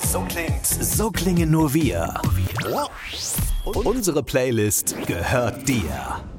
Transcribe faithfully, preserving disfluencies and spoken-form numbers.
So klingt, So klingen nur wir. Und unsere Playlist gehört dir.